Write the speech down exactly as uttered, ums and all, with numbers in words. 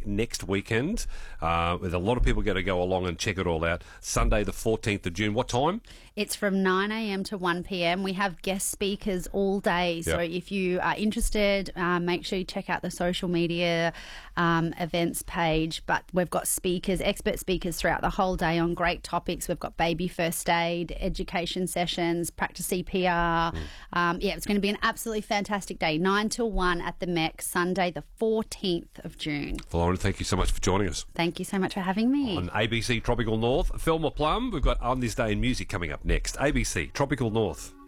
next weekend. Uh, with a lot of people going to go along and check it all out. Sunday the fourteenth of June. What time? It's from nine a.m. to one p.m. We have guest speakers all day. So Yep. if you are interested, uh, make sure you check out the social media um, events page. But we've got speakers, expert speakers throughout the whole day on great topics. We've got baby first aid, education sessions, practice C P R. Mm. Um, yeah, it's going to be an absolutely fantastic day. nine till one at the Mech, Sunday the fourteenth of June. Lauren, thank you so much for joining us. Thank you so much for having me. On A B C Tropical North, Thelma Plum, we've got On This Day in Music coming up next. A B C Tropical North.